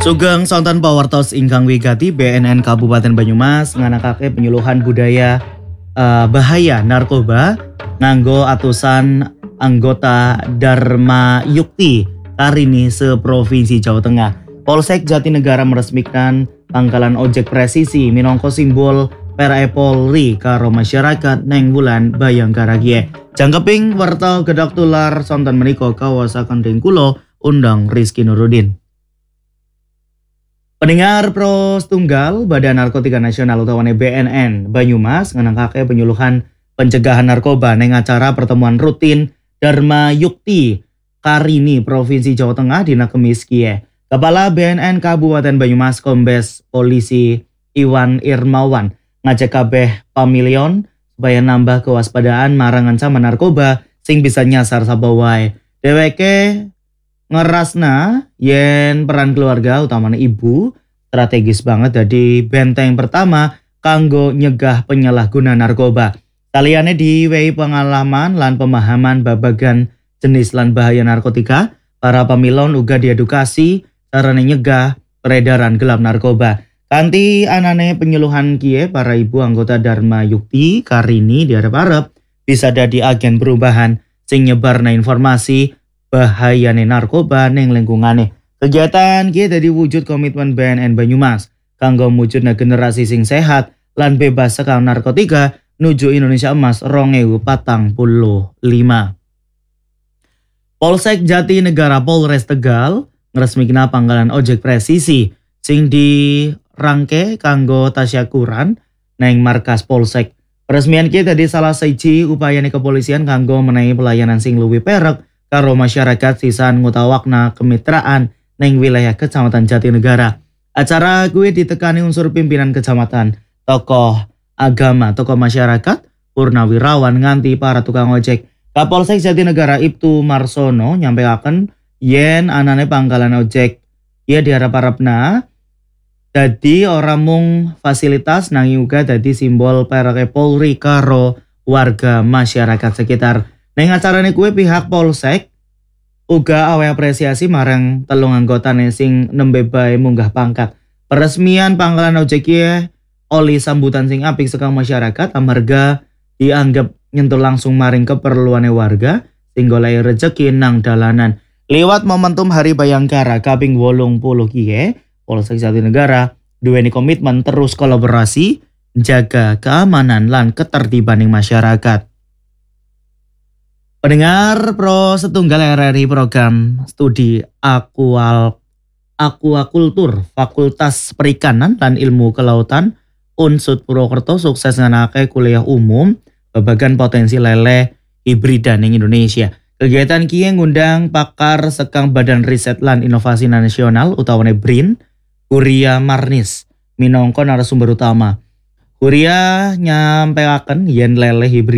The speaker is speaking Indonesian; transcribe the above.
Sugeng sonten pawartos ingkang wigati BNN Kabupaten Banyumas nganakake penyuluhan budaya bahaya narkoba nganggo atusan anggota Dharma Yukti Karini seprovinsi Jawa Tengah. Polsek Jatinegara meresmikan pangkalan ojek presisi minangka simbol perae Polri karo masyarakat neng wulan Bayangkara kie. Jangkeping werta gedhak tular sonten menika kawasaken Dengkulo undang Rizky Nurudin. Pendengar pros tunggal Badan Narkotika Nasional utawane BNN Banyumas ngenangkake penyuluhan pencegahan narkoba neng acara pertemuan rutin Dharma Yukti Karini Provinsi Jawa Tengah dina Kemis kie. Kepala BNN Kabupaten Banyumas Kombes Polisi Iwan Irmawan ngajak kabeh pamilion supaya nambah kewaspadaan marang ancaman narkoba sing bisa nyasar sapa wae. Dheweke ngerasna yen peran keluarga utamanya ibu strategis banget jadi benteng pertama kanggo nyegah penyalahguna narkoba. Saliyane diwehi pengalaman lan pemahaman babagan jenis lan bahaya narkotika, para pamilon uga diedukasi carane nyegah peredaran gelap narkoba. Kanthi anane penyuluhan kie para ibu anggota Dharma Yukti Karini diharap-harap bisa dadi agen perubahan sing nyebarna informasi bahayane narkoba neng lingkungane. Kegiatan kie dadi wujud komitmen BNN Banyumas kanggo mujudna generasi sing sehat lan bebas saka narkotika nuju Indonesia Emas 2045. Polsek Jatinegara Polres Tegal ngresmikna pangkalan ojek presisi sing dirangke kanggo tasyakuran neng markas Polsek. Peresmian kie dadi salah siji upayane kepolisian kanggo menehi pelayanan sing luwih perek karo masyarakat sisan ngutawakna kemitraan neng wilayah Kecamatan Jatinegara. Acara kuwi ditekani unsur pimpinan kecamatan, tokoh agama, tokoh masyarakat, purnawirawan nganti para tukang ojek. Kapolsek Jatinegara Ibtu Marsono nyampaikan yen anane pangkalan ojek ia diharap-harapna dadi ora mung fasilitas nanging uga dadi simbol perake Polri karo warga masyarakat sekitar. Neng acarane kuwi pihak Polsek uga awe apresiasi marang telung anggotane sing nembe bae munggah pangkat. Peresmian pangkalan ojek iki oli sambutan sing apik saka masyarakat amarga dianggap nyentuh langsung maring keperluane warga sing golek rejeki nang dalanan. Liwat momentum Hari Bayangkara kaping 80 kie, Polsek Jatinegara duweni komitmen terus kolaborasi jaga keamanan lan ketertiban ing masyarakat. Pendengar pro setunggal RRI program studi Aquakultur Fakultas Perikanan dan Ilmu Kelautan Unsud Purwokerto sukses nganake kuliah umum babagan potensi lele hibrida ning Indonesia. Kegiatan kie ngundang pakar sekang Badan Riset lan Inovasi Nasional utawane BRIN, Huria Marnis minangka narasumber utama. Huria nyampaikan yen lele hibrida